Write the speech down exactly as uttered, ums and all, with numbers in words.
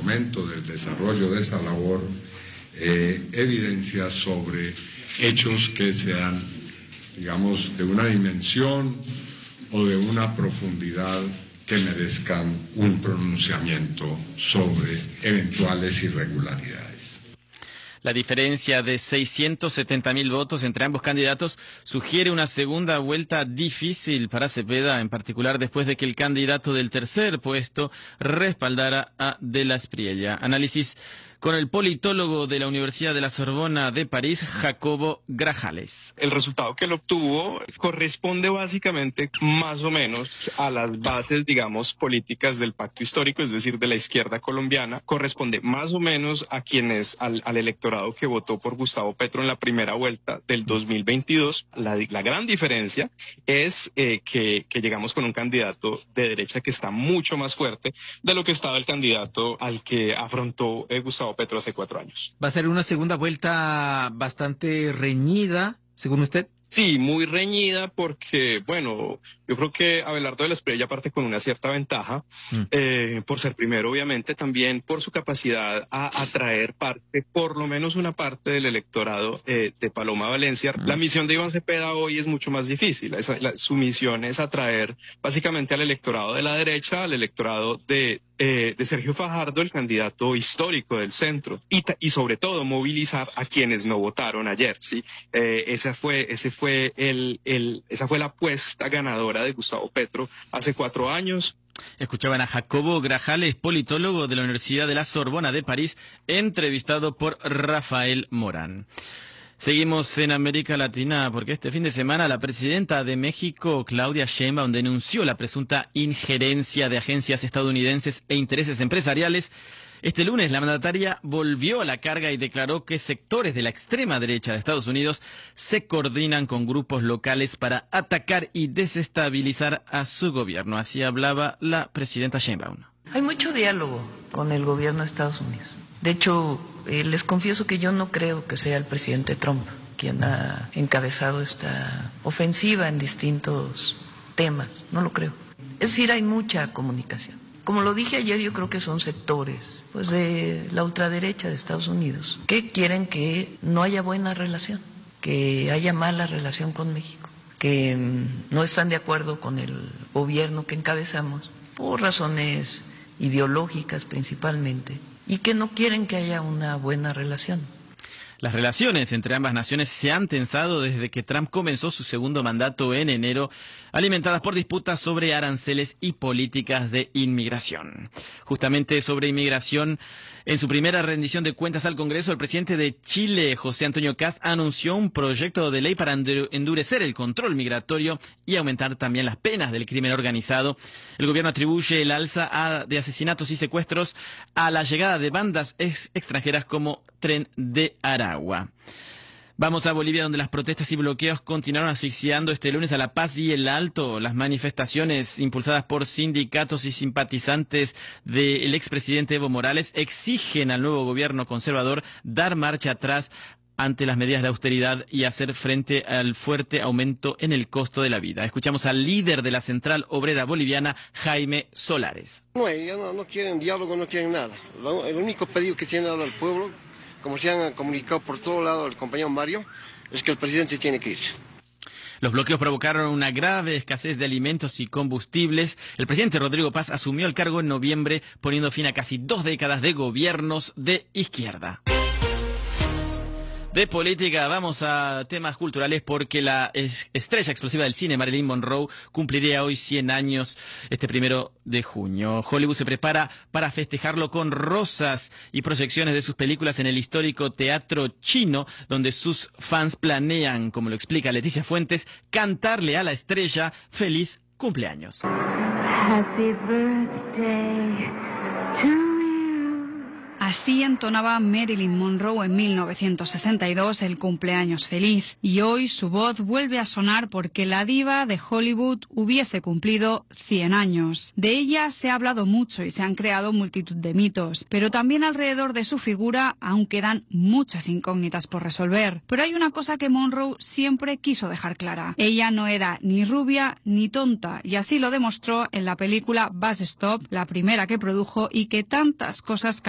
momento del desarrollo de esa labor, eh, evidencia sobre hechos que sean, digamos, de una dimensión o de una profundidad que merezcan un pronunciamiento sobre eventuales irregularidades. La diferencia de seiscientos setenta mil votos entre ambos candidatos sugiere una segunda vuelta difícil para Cepeda, en particular después de que el candidato del tercer puesto respaldara a De la Espriella. Análisis con el politólogo de la Universidad de la Sorbona de París, Jacobo Grajales. El resultado que él obtuvo corresponde básicamente más o menos a las bases, digamos, políticas del pacto histórico, es decir, de la izquierda colombiana. Corresponde más o menos a quienes, al, al electorado que votó por Gustavo Petro en la primera vuelta del dos mil veintidós. La, la gran diferencia es eh, que, que llegamos con un candidato de derecha que está mucho más fuerte de lo que estaba el candidato al que afrontó eh, Gustavo Petro hace cuatro años. ¿Va a ser una segunda vuelta bastante reñida, según usted? Sí, muy reñida porque, bueno, yo creo que Abelardo de la Espriella parte con una cierta ventaja, mm. eh, por ser primero, obviamente, también por su capacidad a atraer parte, por lo menos una parte del electorado eh, de Paloma Valencia. Mm. La misión de Iván Cepeda hoy es mucho más difícil. Esa, la, su misión es atraer básicamente al electorado de la derecha, al electorado de Eh, de Sergio Fajardo, el candidato histórico del centro, y, y sobre todo movilizar a quienes no votaron ayer, ¿sí? Eh, esa fue, ese fue el, el, esa fue la apuesta ganadora de Gustavo Petro hace cuatro años. Escuchaban a Jacobo Grajales, politólogo de la Universidad de la Sorbona de París, entrevistado por Rafael Morán. Seguimos en América Latina porque este fin de semana la presidenta de México, Claudia Sheinbaum, denunció la presunta injerencia de agencias estadounidenses e intereses empresariales. Este lunes la mandataria volvió a la carga y declaró que sectores de la extrema derecha de Estados Unidos se coordinan con grupos locales para atacar y desestabilizar a su gobierno. Así hablaba la presidenta Sheinbaum. Hay mucho diálogo con el gobierno de Estados Unidos. De hecho, eh, les confieso que yo no creo que sea el presidente Trump quien ha encabezado esta ofensiva en distintos temas. No lo creo. Es decir, hay mucha comunicación. Como lo dije ayer, yo creo que son sectores pues, de la ultraderecha de Estados Unidos que quieren que no haya buena relación, que haya mala relación con México, que mmm, no están de acuerdo con el gobierno que encabezamos por razones ideológicas principalmente, y que no quieren que haya una buena relación. Las relaciones entre ambas naciones se han tensado desde que Trump comenzó su segundo mandato en enero, alimentadas por disputas sobre aranceles y políticas de inmigración. Justamente sobre inmigración, en su primera rendición de cuentas al Congreso, el presidente de Chile, José Antonio Kast, anunció un proyecto de ley para endurecer el control migratorio y aumentar también las penas del crimen organizado. El gobierno atribuye el alza de asesinatos y secuestros a la llegada de bandas ex extranjeras como Tren de Aragua. Vamos a Bolivia, donde las protestas y bloqueos continuaron asfixiando este lunes a La Paz y el Alto. Las manifestaciones impulsadas por sindicatos y simpatizantes del expresidente Evo Morales exigen al nuevo gobierno conservador dar marcha atrás ante las medidas de austeridad y hacer frente al fuerte aumento en el costo de la vida. Escuchamos al líder de la Central Obrera Boliviana, Jaime Solares. No, ellos no, no quieren diálogo, no quieren nada. Lo, el único pedido que tiene ahora el pueblo, como se han comunicado por todo lado el compañero Mario, es que el presidente tiene que irse. Los bloqueos provocaron una grave escasez de alimentos y combustibles. El presidente Rodrigo Paz asumió el cargo en noviembre, poniendo fin a casi dos décadas de gobiernos de izquierda. De política vamos a temas culturales porque la estrella explosiva del cine, Marilyn Monroe, cumpliría hoy cien años este primero de junio. Hollywood se prepara para festejarlo con rosas y proyecciones de sus películas en el histórico Teatro Chino, donde sus fans planean, como lo explica Leticia Fuentes, cantarle a la estrella feliz cumpleaños. Happy birthday to Así entonaba Marilyn Monroe en mil novecientos sesenta y dos el cumpleaños feliz. Y hoy su voz vuelve a sonar porque la diva de Hollywood hubiese cumplido cien años. De ella se ha hablado mucho y se han creado multitud de mitos. Pero también alrededor de su figura aún quedan muchas incógnitas por resolver. Pero hay una cosa que Monroe siempre quiso dejar clara. Ella no era ni rubia ni tonta. Y así lo demostró en la película Bus Stop, la primera que produjo y que tantas cosas